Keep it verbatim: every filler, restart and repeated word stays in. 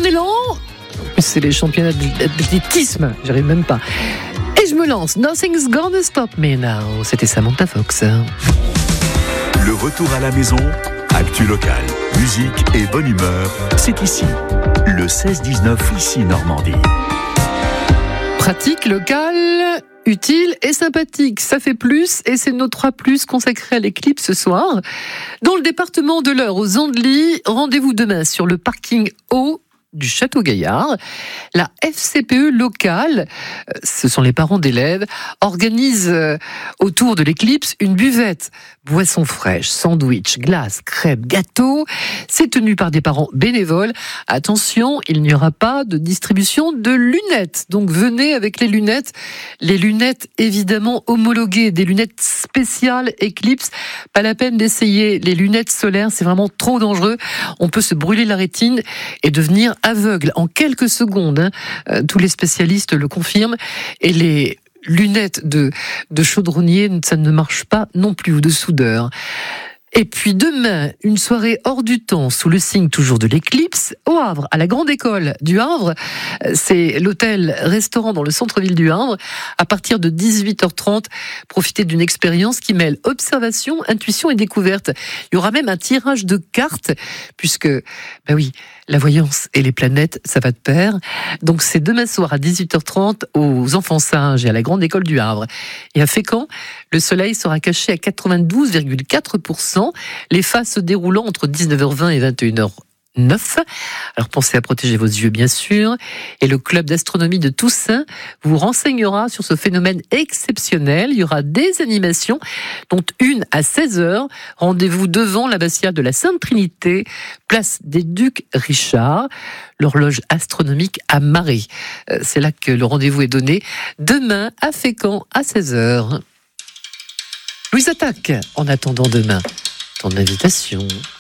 élan. C'est les championnats d'athlétisme, j'arrive même pas. Et je me lance. Nothing's gonna stop me now. C'était Samantha Fox. Le retour à la maison, actu locale, musique et bonne humeur, c'est ici. Le seize dix-neuf, ici Normandie. Pratique, locale, utile et sympathique. Ça fait plus et c'est nos trois plus consacrés à l'éclipse ce soir. Dans le département de l'Eure, aux Andelys, rendez-vous demain sur le parking haut du Château Gaillard. La F C P E locale, ce sont les parents d'élèves, organise autour de l'éclipse une buvette. Boissons fraîches, sandwich, glace, crêpes, gâteaux. C'est tenu par des parents bénévoles. Attention, il n'y aura pas de distribution de lunettes. Donc venez avec les lunettes. Les lunettes évidemment homologuées, des lunettes spéciales Eclipse. Pas la peine d'essayer les lunettes solaires, c'est vraiment trop dangereux. On peut se brûler la rétine et devenir aveugle en quelques secondes. Hein. Euh, tous les spécialistes le confirment. Et les lunettes de, de chaudronnier, ça ne marche pas non plus, ou de soudeur. Et puis demain, une soirée hors du temps sous le signe toujours de l'éclipse au Havre, à la Grande École du Havre. C'est l'hôtel-restaurant dans le centre-ville du Havre. À partir de dix-huit heures trente, profitez d'une expérience qui mêle observation, intuition et découverte. Il y aura même un tirage de cartes, puisque, ben oui, la voyance et les planètes, ça va de pair. Donc c'est demain soir à dix-huit heures trente aux Enfants Sages et à la Grande École du Havre. Et à Fécamp, le soleil sera caché à quatre-vingt-douze virgule quatre pour cent. Les phases se déroulant entre dix-neuf heures vingt et vingt et une heures neuf. Alors pensez à protéger vos yeux bien sûr. Et le club d'astronomie de Toussaint vous renseignera sur ce phénomène exceptionnel. Il y aura des animations, dont une à seize heures. Rendez-vous devant l'abbatiale de la Sainte Trinité, place des Ducs Richard. L'horloge astronomique à Marie. C'est là que le rendez-vous est donné. Demain à Fécamp à seize heures. Louise Attaque, en attendant demain, ton invitation.